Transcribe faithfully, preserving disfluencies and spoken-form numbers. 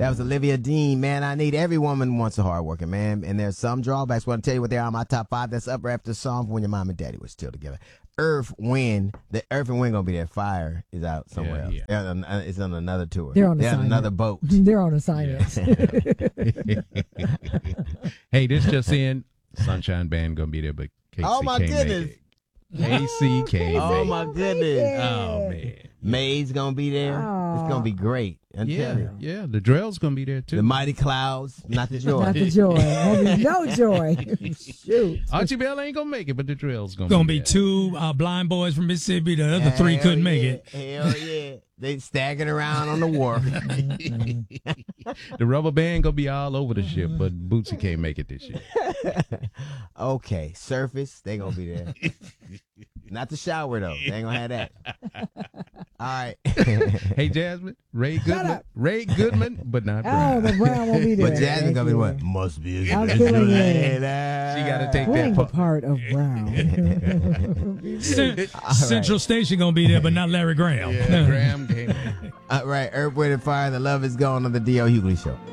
That was Olivia Dean. Man, I need every woman wants a hardworking man. And there's some drawbacks. I want to tell you what they are on my top five. That's up after the song from when your mom and daddy were still together. Earth, Wind. The Earth and Wind gonna be there. Fire is out somewhere Yeah, else. Yeah. On, uh, it's on another tour. They're on They're on assignment. another boat. They're on assignment. Hey, this just in. Sunshine Band gonna be there, but K C Oh, my can't goodness. make it. K C can't Oh, make my it. goodness. Oh, man. May's gonna be there. It's gonna be great. I'm Yeah, telling you. yeah. The Drell's gonna be there too. The Mighty Clouds, not the Joy. Not the joy. Having no joy. Shoot. Archie Bell ain't gonna make it, but the Drell's gonna, Gonna be be there. two uh, blind boys from Mississippi. The other three Hell couldn't make yeah. it. Hell yeah. They staggering around on the wharf. The rubber band gonna be all over the ship, but Bootsy can't make it this year. Okay, Surface, they gonna be there. Not the shower though. They ain't gonna have that. All right. Hey, Jasmine, Ray Goodman, up. Ray Goodman, but not Oh, Brown. the Brown won't be there. But Jasmine gonna be Thank what? you. Must be a I'm good feeling lady. She gotta take Playing that the part. part of Brown. Cen- Central Station gonna be there, but not Larry Graham. Yeah, Graham came. All right, Earth, Wind, and Fire, The Love Is Gone on the D L Hughley Show.